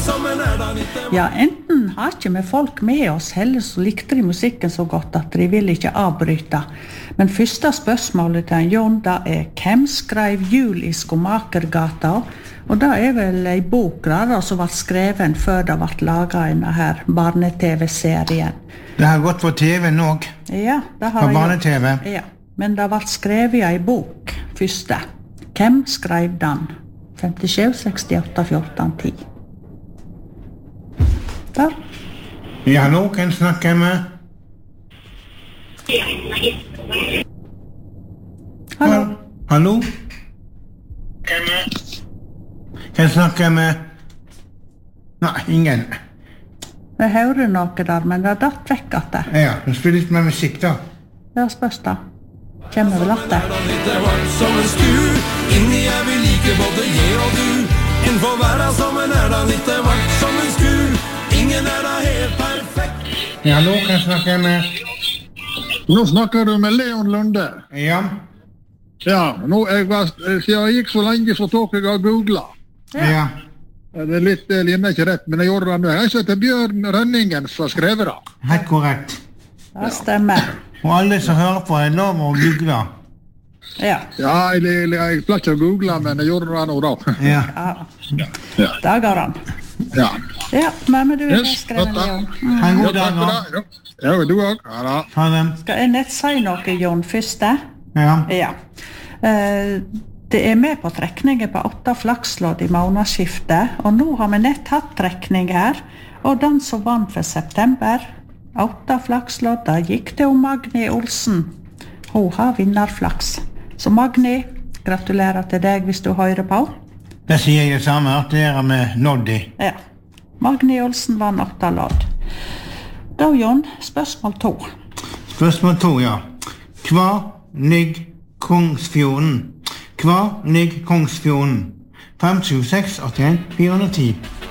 Ja, enten har ikke vi folk med oss, heller så likte de musikken så godt at de vil ikke avbryte. Men første spørsmålet til Jon, da hvem skrev Jul i Skomakergata? Og det vel en bok da, som var skreven før det ble laget en her barne-tv-serien. Det har gått på TV nå. Ja, det har på barne-tv. Ja, men det ble skrevet en bok første. Hvem skrev den? 57, 68, 14, 10. Der. Ja, hallo, kan snakke med? Hallo. Hallo? Kan snakke med? Nei, ingen. Jeg hører noe der, men det datt vekk at det. Ja, du spiller litt med musikk da. Ja, spørs da. Kjemmer vel at det. Inni vi like både jeg og du. Innenfor verden som da litt vart som en skur. Ingen da helt perfekt. Ja, hallo, kan snakke med? Nå snakker du med Leon Lunde. Ja. Ja, jeg gikk så lenge så tok jeg og googlet. Ja. Det limer ikke rett, men jeg gjorde det nå. Jeg heter Bjørn Rønningen som skrev det. Helt korrekt. Det stemmer. Og alle som hører på lov å google. Ja. Ja, jeg pleier ikke å google, men jeg gjorde det nå da. Ja. Ja. Der går han. Ja. Ja, men du skrevet Leon. Ha en god dag da. Ja, du også. Ja da. Ha det. Skal jeg nett si noe, Jon, første? Ja. Ja. Det med på trekningen på 8 flakslodd i månedsskiftet, og nå har vi nett hatt trekning her, og den som vant for september, 8 flakslodd, da gikk det om Magni Olsen. Hun har vinnerflaks. Så Magni, gratulerer til deg hvis du hører på. Det sier jeg det samme, at det med Noddy. Ja. Magni Olsen vann 8 lodd. Da, Jon, spørsmål 2. Spørsmål 2, ja. Hva ligger Kongsfjorden? Hva ligger Kongsfjorden? 5, 7, 6, 81, 410.